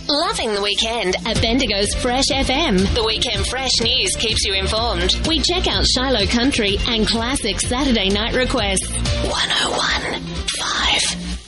Loving the weekend at Bendigo's Fresh FM. The Weekend Fresh News keeps you informed. We check out Shiloh Country and classic Saturday night requests. 101.5